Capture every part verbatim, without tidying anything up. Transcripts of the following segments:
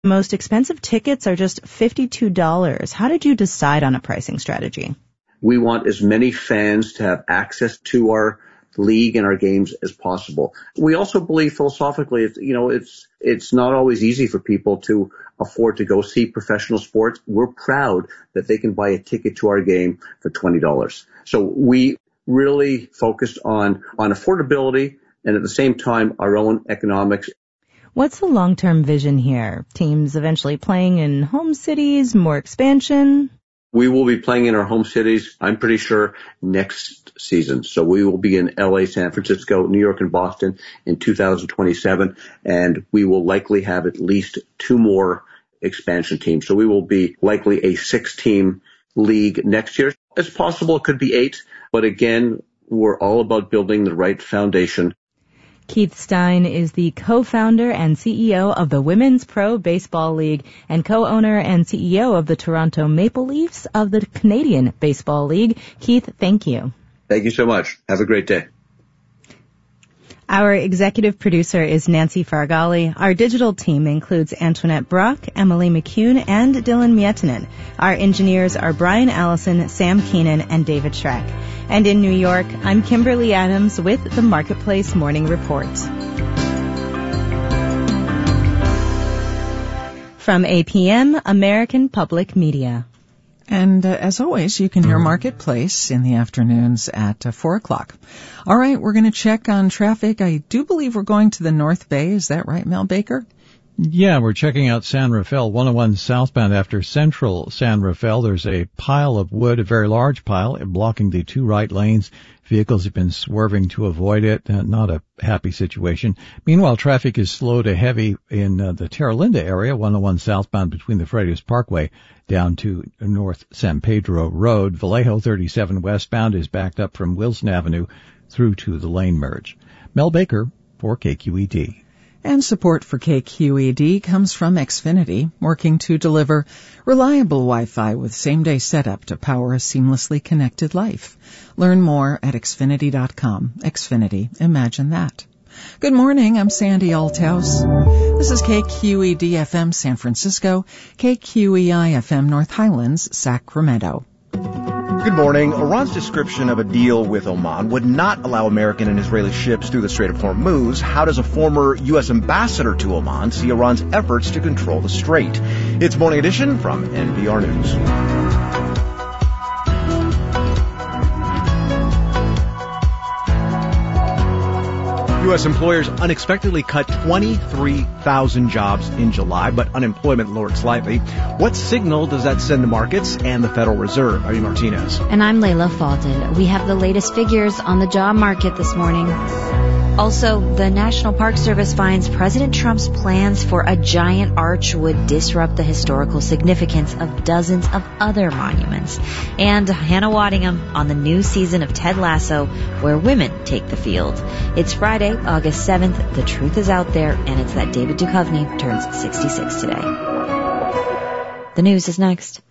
Most expensive tickets are just fifty-two dollars. How did you decide on a pricing strategy? We want as many fans to have access to our league and our games as possible. We also believe philosophically, it's, you know, it's, it's not always easy for people to afford to go see professional sports. We're proud that they can buy a ticket to our game for twenty dollars. So we really focused on, on affordability and at the same time, our own economics. What's the long-term vision here? Teams eventually playing in home cities, more expansion? We will be playing in our home cities, I'm pretty sure, next season. So we will be in L A, San Francisco, New York, and Boston in two thousand twenty-seven, and we will likely have at least two more expansion teams. So we will be likely a six-team league next year. It's possible it could be eight, but again, we're all about building the right foundation. Keith Stein is the co-founder and C E O of the Women's Pro Baseball League and co-owner and C E O of the Toronto Maple Leafs of the Canadian Baseball League. Keith, thank you. Thank you so much. Have a great day. Our executive producer is Nancy Fargali. Our digital team includes Antoinette Brock, Emily McCune, and Dylan Miettinen. Our engineers are Brian Allison, Sam Keenan, and David Schreck. And in New York, I'm Kimberly Adams with the Marketplace Morning Report. From A P M, American Public Media. And uh, as always, you can hear Marketplace in the afternoons at uh, four o'clock. All right, we're going to check on traffic. I do believe we're going to the North Bay. Is that right, Mel Baker? Yeah, we're checking out San Rafael, one oh one southbound after Central San Rafael. There's a pile of wood, a very large pile, blocking the two right lanes. Vehicles have been swerving to avoid it. Uh, not a happy situation. Meanwhile, traffic is slow to heavy in uh, the Terra Linda area, one oh one southbound between the Freitas Parkway down to North San Pedro Road. Vallejo thirty-seven westbound is backed up from Wilson Avenue through to the lane merge. Mel Baker for K Q E D. And support for K Q E D comes from Xfinity, working to deliver reliable Wi-Fi with same-day setup to power a seamlessly connected life. Learn more at Xfinity dot com. Xfinity, imagine that. Good morning, I'm Sandy Althouse. This is K Q E D F M San Francisco, K Q E I F M North Highlands, Sacramento. Good morning. Iran's description of a deal with Oman would not allow American and Israeli ships through the Strait of Hormuz. How does a former U S ambassador to Oman see Iran's efforts to control the strait? It's Morning Edition from N P R News. U S employers unexpectedly cut twenty-three thousand jobs in July, but unemployment lowered slightly. What signal does that send to markets and the Federal Reserve? Irene Martinez. And I'm Layla Fulton. We have the latest figures on the job market this morning. Also, the National Park Service finds President Trump's plans for a giant arch would disrupt the historical significance of dozens of other monuments. And Hannah Waddingham on the new season of Ted Lasso, where women take the field. It's Friday, August seventh. The truth is out there, and it's that David Duchovny turns sixty-six today. The news is next.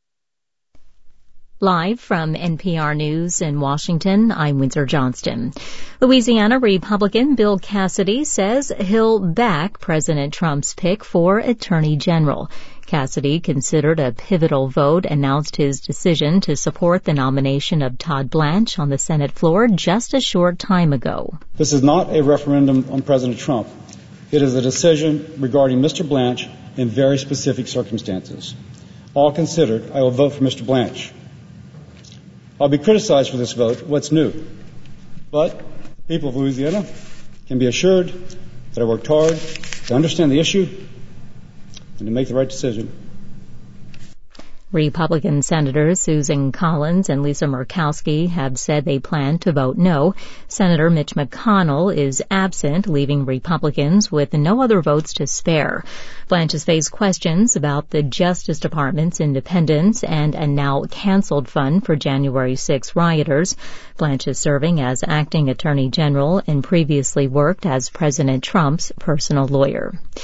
Live from N P R News in Washington, I'm Windsor Johnston. Louisiana Republican Bill Cassidy says he'll back President Trump's pick for Attorney General. Cassidy considered a pivotal vote, announced his decision to support the nomination of Todd Blanche on the Senate floor just a short time ago. This is not a referendum on President Trump. It is a decision regarding Mister Blanche in very specific circumstances. All considered, I will vote for Mister Blanche. I'll be criticized for this vote. What's new? But the people of Louisiana can be assured that I worked hard to understand the issue and to make the right decision. Republican Senators Susan Collins and Lisa Murkowski have said they plan to vote no. Senator Mitch McConnell is absent, leaving Republicans with no other votes to spare. Blanche has faced questions about the Justice Department's independence and a now canceled fund for January sixth rioters. Blanche is serving as acting Attorney General and previously worked as President Trump's personal lawyer.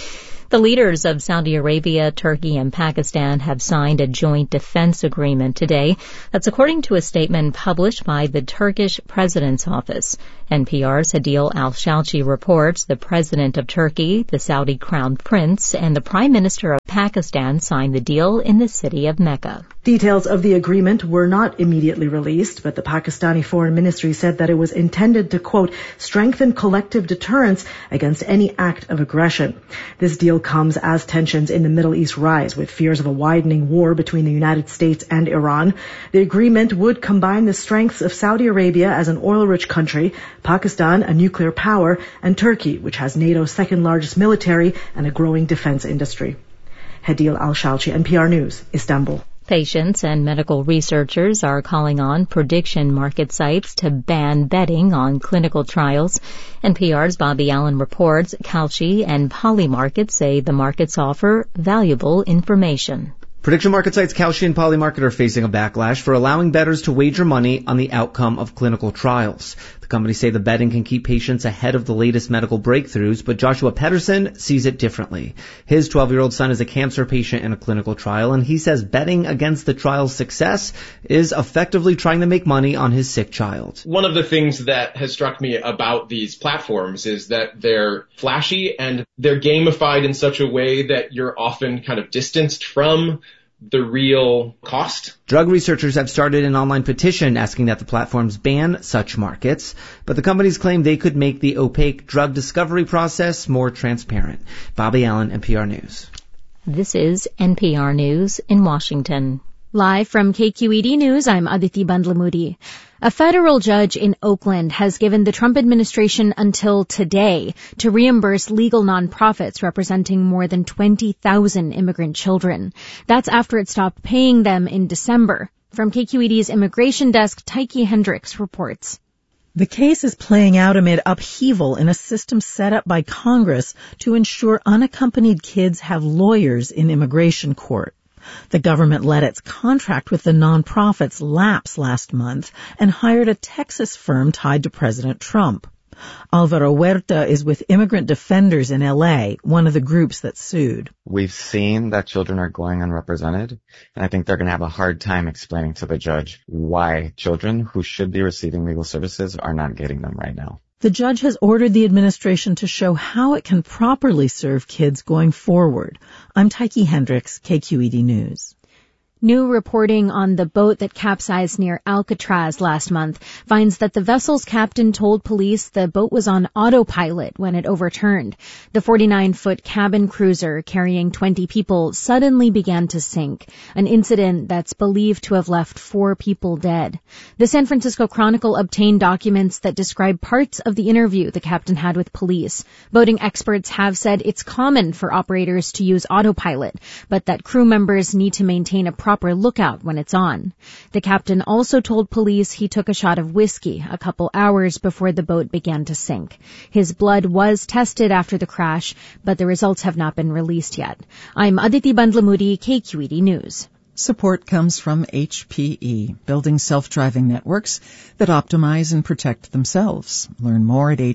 The leaders of Saudi Arabia, Turkey, and Pakistan have signed a joint defense agreement today. That's according to a statement published by the Turkish President's Office. N P R's Hadil Al-Shalchi reports the President of Turkey, the Saudi Crown Prince, and the Prime Minister of Pakistan signed the deal in the city of Mecca. Details of the agreement were not immediately released, but the Pakistani Foreign Ministry said that it was intended to, quote, strengthen collective deterrence against any act of aggression. This deal comes as tensions in the Middle East rise, with fears of a widening war between the United States and Iran. The agreement would combine the strengths of Saudi Arabia as an oil-rich country, Pakistan, a nuclear power, and Turkey, which has NATO's second largest military and a growing defense industry. Hadil Al-Shalchi, N P R News, Istanbul. Patients and medical researchers are calling on prediction market sites to ban betting on clinical trials. N P R's Bobby Allen reports Kalshi and Polymarket say the markets offer valuable information. Prediction market sites Kalshi and Polymarket are facing a backlash for allowing bettors to wager money on the outcome of clinical trials. The companies say the betting can keep patients ahead of the latest medical breakthroughs, but Joshua Pedersen sees it differently. His twelve-year-old son is a cancer patient in a clinical trial, and he says betting against the trial's success is effectively trying to make money on his sick child. One of the things that has struck me about these platforms is that they're flashy and they're gamified in such a way that you're often kind of distanced from the real cost. Drug researchers have started an online petition asking that the platforms ban such markets, but the companies claim they could make the opaque drug discovery process more transparent. Bobby Allen, N P R News. This is N P R News in Washington. Live from K Q E D News, I'm Aditi Bandlamudi. A federal judge in Oakland has given the Trump administration until today to reimburse legal nonprofits representing more than twenty thousand immigrant children. That's after it stopped paying them in December. From K Q E D's immigration desk, Tyke Hendricks reports. The case is playing out amid upheaval in a system set up by Congress to ensure unaccompanied kids have lawyers in immigration court. The government let its contract with the nonprofits lapse last month and hired a Texas firm tied to President Trump. Alvaro Huerta is with Immigrant Defenders in L A, one of the groups that sued. We've seen that children are going unrepresented, and I think they're going to have a hard time explaining to the judge why children who should be receiving legal services are not getting them right now. The judge has ordered the administration to show how it can properly serve kids going forward. I'm Tyke Hendricks, K Q E D News. New reporting on the boat that capsized near Alcatraz last month finds that the vessel's captain told police the boat was on autopilot when it overturned. The forty-nine-foot cabin cruiser carrying twenty people suddenly began to sink, an incident that's believed to have left four people dead. The San Francisco Chronicle obtained documents that describe parts of the interview the captain had with police. Boating experts have said it's common for operators to use autopilot, but that crew members need to maintain a proper proper lookout when it's on. The captain also told police he took a shot of whiskey a couple hours before the boat began to sink. His blood was tested after the crash, but the results have not been released yet. I'm Aditi Bandlamudi, K Q E D News. Support comes from H P E, building self-driving networks that optimize and protect themselves. Learn more at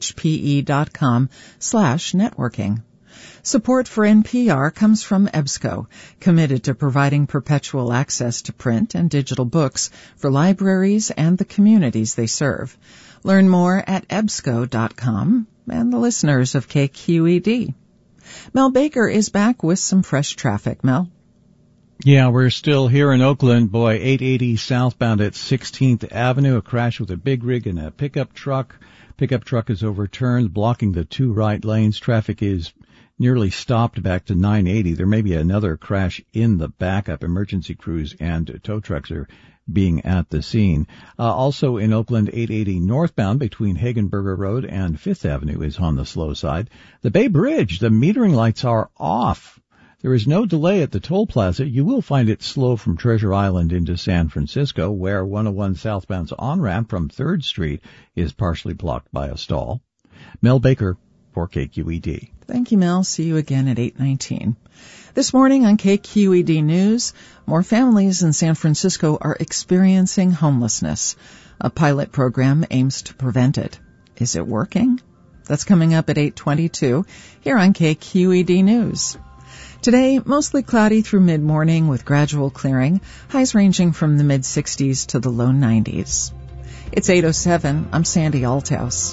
hpe.com slash networking. Support for N P R comes from EBSCO, committed to providing perpetual access to print and digital books for libraries and the communities they serve. Learn more at ebsco dot com and the listeners of K Q E D. Mel Baker is back with some fresh traffic. Mel? Yeah, we're still here in Oakland. Boy, eight eighty southbound at sixteenth Avenue, a crash with a big rig and a pickup truck. Pickup truck is overturned, blocking the two right lanes. Traffic is nearly stopped back to nine eighty. There may be another crash in the backup. Emergency crews and tow trucks are being at the scene. Uh, also in Oakland, eight eighty northbound between Hagenberger Road and fifth Avenue is on the slow side. The Bay Bridge, the metering lights are off. There is no delay at the toll plaza. You will find it slow from Treasure Island into San Francisco, where one oh one southbound's on-ramp from third Street is partially blocked by a stall. Mel Baker for K Q E D. Thank you, Mel. See you again at eight nineteen. This morning on K Q E D News, more families in San Francisco are experiencing homelessness. A pilot program aims to prevent it. Is it working? That's coming up at eight twenty-two here on K Q E D News. Today, mostly cloudy through mid-morning with gradual clearing, highs ranging from the mid-sixties to the low nineties. It's eight oh seven. I'm Sandy Althouse.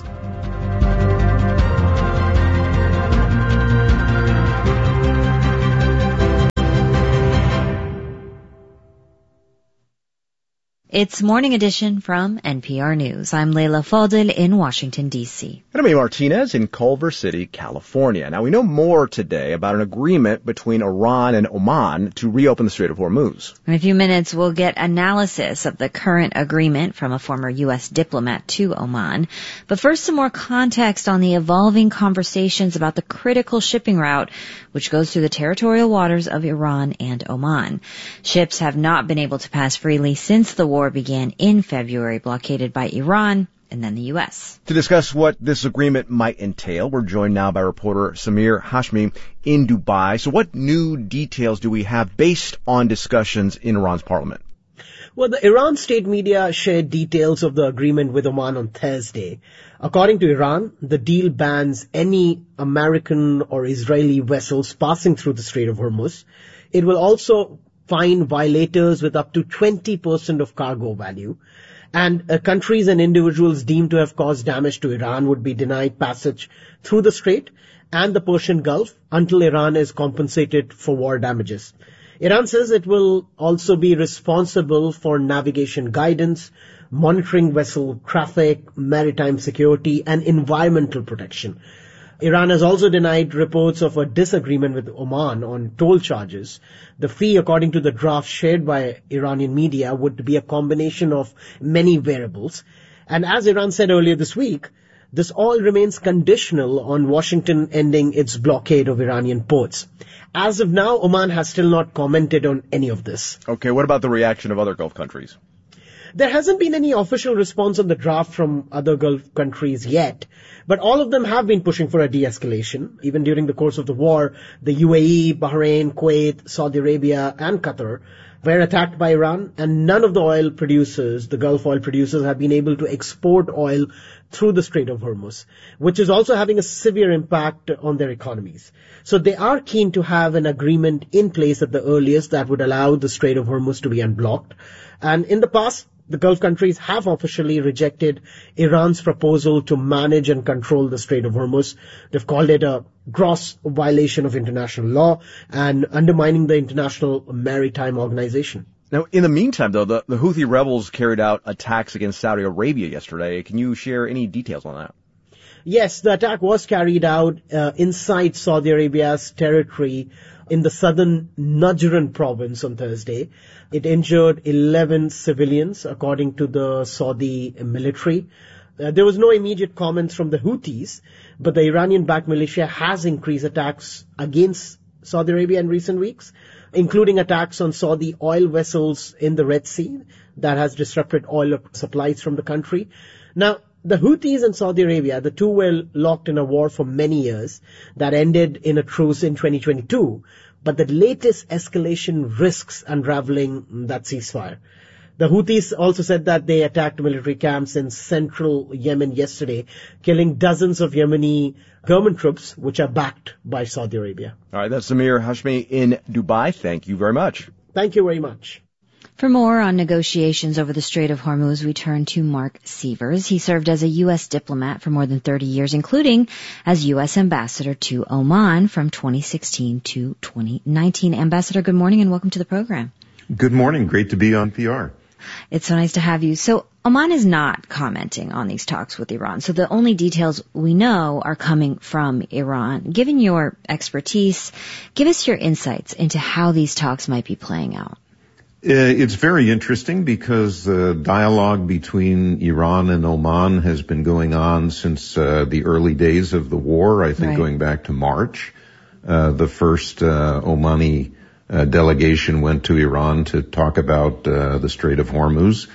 It's Morning Edition from N P R News. I'm Leila Fadel in Washington, D C. And I'm Amy Martinez in Culver City, California. Now, we know more today about an agreement between Iran and Oman to reopen the Strait of Hormuz. In a few minutes, we'll get analysis of the current agreement from a former U S diplomat to Oman. But first, some more context on the evolving conversations about the critical shipping route, which goes through the territorial waters of Iran and Oman. Ships have not been able to pass freely since the war began in February, blockaded by Iran and then the U S. To discuss what this agreement might entail, we're joined now by reporter Samir Hashmi in Dubai. So what new details do we have based on discussions in Iran's parliament? Well, the Iran state media shared details of the agreement with Oman on Thursday. According to Iran, the deal bans any American or Israeli vessels passing through the Strait of Hormuz. It will also fine violators with up to twenty percent of cargo value. And uh, countries and individuals deemed to have caused damage to Iran would be denied passage through the Strait and the Persian Gulf until Iran is compensated for war damages. Iran says it will also be responsible for navigation guidance, monitoring vessel traffic, maritime security, and environmental protection. Iran has also denied reports of a disagreement with Oman on toll charges. The fee, according to the draft shared by Iranian media, would be a combination of many variables. And as Iran said earlier this week, this all remains conditional on Washington ending its blockade of Iranian ports. As of now, Oman has still not commented on any of this. Okay, what about the reaction of other Gulf countries? There hasn't been any official response on the draft from other Gulf countries yet, but all of them have been pushing for a de-escalation. Even during the course of the war, the U A E, Bahrain, Kuwait, Saudi Arabia, and Qatar were attacked by Iran, and none of the oil producers, the Gulf oil producers, have been able to export oil through the Strait of Hormuz, which is also having a severe impact on their economies. So they are keen to have an agreement in place at the earliest that would allow the Strait of Hormuz to be unblocked. And in the past, the Gulf countries have officially rejected Iran's proposal to manage and control the Strait of Hormuz. They've called it a gross violation of international law and undermining the International Maritime Organization. Now, in the meantime, though, the, the Houthi rebels carried out attacks against Saudi Arabia yesterday. Can you share any details on that? Yes, the attack was carried out uh, inside Saudi Arabia's territory in the southern Najran province on Thursday. It injured eleven civilians, according to the Saudi military. Uh, there was no immediate comments from the Houthis, but the Iranian-backed militia has increased attacks against Saudi Arabia in recent weeks, including attacks on Saudi oil vessels in the Red Sea that has disrupted oil supplies from the country. Now, the Houthis and Saudi Arabia, the two were locked in a war for many years that ended in a truce in twenty twenty-two, but the latest escalation risks unraveling that ceasefire. The Houthis also said that they attacked military camps in central Yemen yesterday, killing dozens of Yemeni government troops, which are backed by Saudi Arabia. All right, that's Samir Hashmi in Dubai. Thank you very much. Thank you very much. For more on negotiations over the Strait of Hormuz, we turn to Mark Sievers. He served as a U S diplomat for more than thirty years, including as U S ambassador to Oman from twenty sixteen to twenty nineteen. Ambassador, good morning and welcome to the program. Good morning. Great to be on P R. It's so nice to have you. So Oman is not commenting on these talks with Iran. So the only details we know are coming from Iran. Given your expertise, give us your insights into how these talks might be playing out. It's very interesting because the dialogue between Iran and Oman has been going on since uh, the early days of the war, I think right. going back to March. Uh, the first uh, Omani uh, delegation went to Iran to talk about uh, the Strait of Hormuz.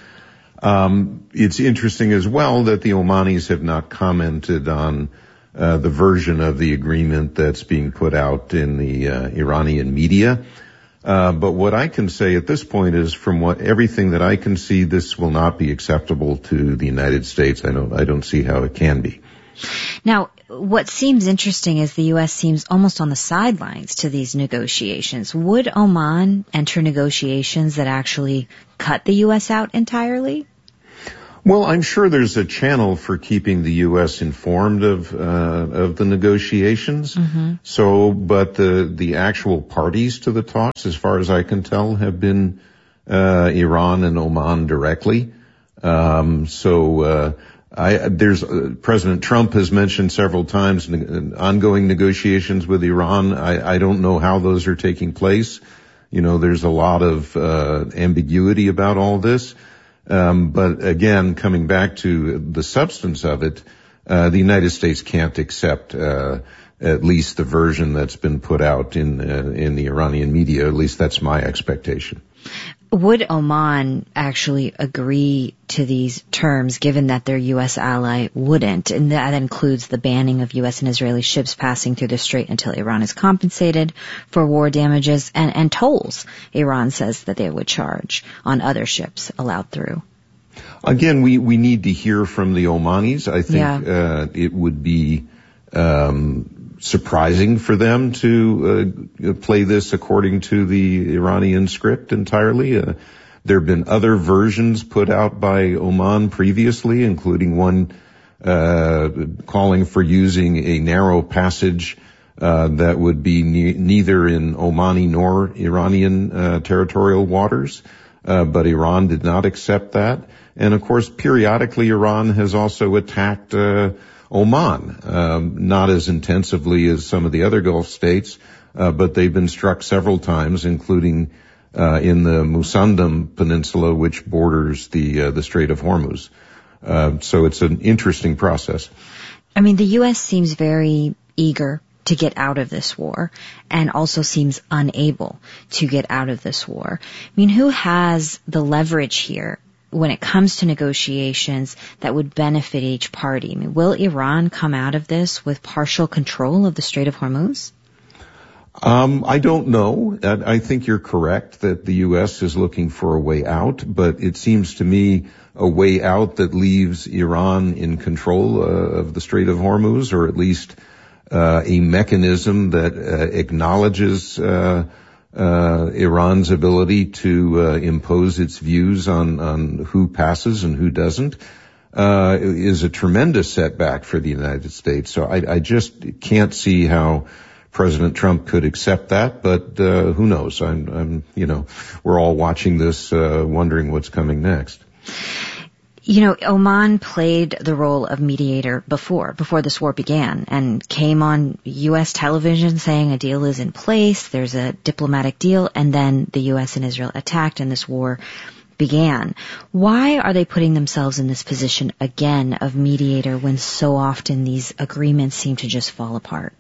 Um, it's interesting as well that the Omanis have not commented on uh, the version of the agreement that's being put out in the uh, Iranian media. Uh, but what I can say at this point is, from what everything that I can see, this will not be acceptable to the United States. I don't, I don't see how it can be. Now, what seems interesting is the U S seems almost on the sidelines to these negotiations. Would Oman enter negotiations that actually cut the U S out entirely? Well, I'm sure there's a channel for keeping the U S informed of uh, of the negotiations. Mm-hmm. So, but the the actual parties to the talks, as far as I can tell, have been uh, Iran and Oman directly. Um, so. Uh, I, there's, uh, President Trump has mentioned several times ne- ongoing negotiations with Iran. I, I don't know how those are taking place. You know, there's a lot of, uh, ambiguity about all this. Um, but again, coming back to the substance of it, uh, the United States can't accept, uh, at least the version that's been put out in, uh, in the Iranian media. At least that's my expectation. Would Oman actually agree to these terms, given that their U S ally wouldn't? And that includes the banning of U S and Israeli ships passing through the strait until Iran is compensated for war damages, and, and tolls Iran says that they would charge on other ships allowed through. Again, we, we need to hear from the Omanis. I think yeah. uh, it would be um surprising for them to uh, play this according to the Iranian script entirely. Uh, there have been other versions put out by Oman previously, including one uh, calling for using a narrow passage uh, that would be ne- neither in Omani nor Iranian uh, territorial waters. Uh, but Iran did not accept that. And of course, periodically Iran has also attacked uh Oman, um, not as intensively as some of the other Gulf states, uh, but they've been struck several times, including uh, in the Musandam Peninsula, which borders the uh, the Strait of Hormuz. Uh, so it's an interesting process. I mean, the U S seems very eager to get out of this war, and also seems unable to get out of this war. I mean, who has the leverage here when it comes to negotiations that would benefit each party? I mean, will Iran come out of this with partial control of the Strait of Hormuz? Um, I don't know. I think you're correct that the U S is looking for a way out, but it seems to me a way out that leaves Iran in control uh, of the Strait of Hormuz, or at least uh, a mechanism that uh, acknowledges uh Uh, Iran's ability to uh, impose its views on, on who passes and who doesn't, uh, is a tremendous setback for the United States. So I, I just can't see how President Trump could accept that, but uh, who knows? I'm, I'm, you know, we're all watching this, uh, wondering what's coming next. You know, Oman played the role of mediator before, before this war began, and came on U S television saying a deal is in place, there's a diplomatic deal, and then the U S and Israel attacked and this war began. Why are they putting themselves in this position again of mediator when so often these agreements seem to just fall apart?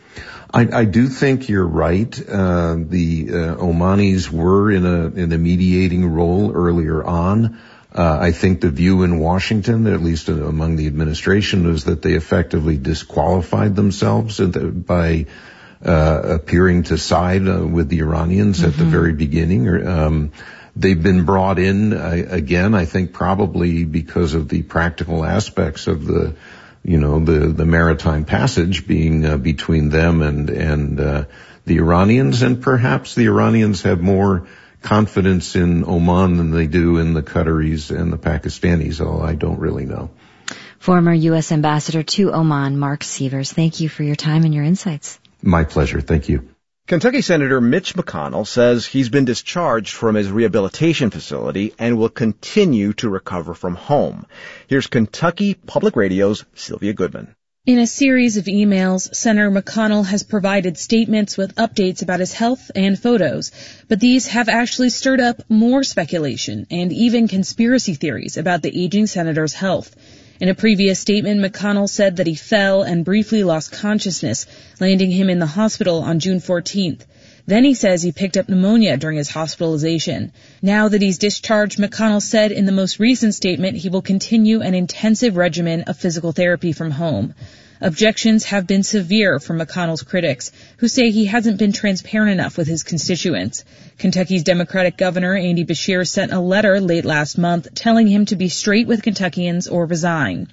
I, I do think you're right. Uh, the uh, Omanis were in a in a mediating role earlier on. Uh, I think the view in Washington, at least among the administration, was that they effectively disqualified themselves by uh, appearing to side uh, with the Iranians mm-hmm. at the very beginning. Um, they've been brought in uh, again, I think probably because of the practical aspects of the, you know, the, the maritime passage being uh, between them and, and uh, the Iranians, and perhaps the Iranians have more confidence in Oman than they do in the Qataris and the Pakistanis, although I don't really know. Former U S Ambassador to Oman, Mark Sievers, thank you for your time and your insights. My pleasure. Thank you. Kentucky Senator Mitch McConnell says he's been discharged from his rehabilitation facility and will continue to recover from home. Here's Kentucky Public Radio's Sylvia Goodman. In a series of emails, Senator McConnell has provided statements with updates about his health and photos, but these have actually stirred up more speculation and even conspiracy theories about the aging senator's health. In a previous statement, McConnell said that he fell and briefly lost consciousness, landing him in the hospital on June fourteenth. Then he says he picked up pneumonia during his hospitalization. Now that he's discharged, McConnell said in the most recent statement he will continue an intensive regimen of physical therapy from home. Objections have been severe from McConnell's critics, who say he hasn't been transparent enough with his constituents. Kentucky's Democratic Governor Andy Beshear sent a letter late last month telling him to be straight with Kentuckians or resign.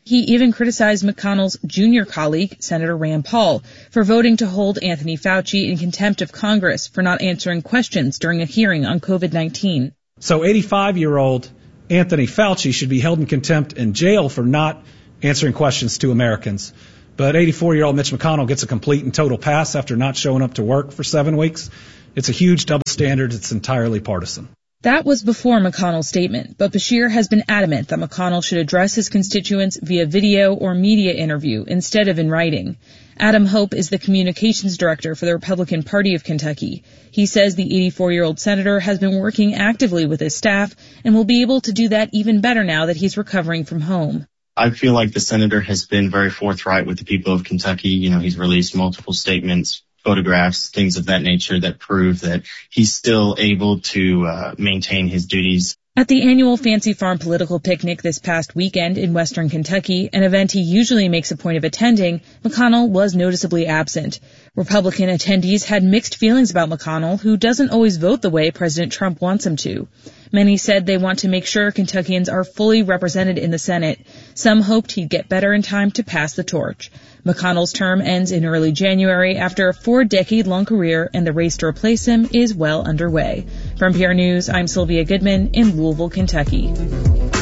He even criticized McConnell's junior colleague, Senator Rand Paul, for voting to hold Anthony Fauci in contempt of Congress for not answering questions during a hearing on COVID nineteen. So eighty-five-year-old Anthony Fauci should be held in contempt in jail for not answering questions to Americans. But eighty-four-year-old Mitch McConnell gets a complete and total pass after not showing up to work for seven weeks. It's a huge double standard. It's entirely partisan. That was before McConnell's statement, but Beshear has been adamant that McConnell should address his constituents via video or media interview instead of in writing. Adam Hope is the communications director for the Republican Party of Kentucky. He says the eighty-four-year-old senator has been working actively with his staff and will be able to do that even better now that he's recovering from home. I feel like the senator has been very forthright with the people of Kentucky. You know, he's released multiple statements, photographs, things of that nature that prove that he's still able to uh, maintain his duties. At the annual Fancy Farm political picnic this past weekend in western Kentucky, an event he usually makes a point of attending, McConnell was noticeably absent. Republican attendees had mixed feelings about McConnell, who doesn't always vote the way President Trump wants him to. Many said they want to make sure Kentuckians are fully represented in the Senate. Some hoped he'd get better in time to pass the torch. McConnell's term ends in early January after a four-decade-long career, and the race to replace him is well underway. From P R News, I'm Sylvia Goodman in Louisville, Kentucky.